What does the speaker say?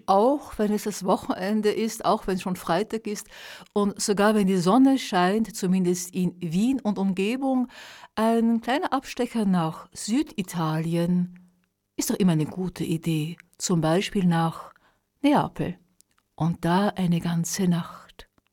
auch wenn es das Wochenende ist, auch wenn es schon Freitag ist und sogar wenn die Sonne scheint, zumindest in Wien und Umgebung, ein kleiner Abstecher nach Süditalien ist doch immer eine gute Idee. Zum Beispiel nach Neapel. Und da eine ganze Nacht.